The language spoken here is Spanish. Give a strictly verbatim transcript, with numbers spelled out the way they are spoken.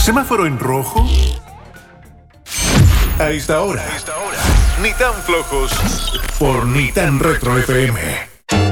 ¿Semáforo en rojo? A esta hora, ni tan flojos por Ni tan Retro F M.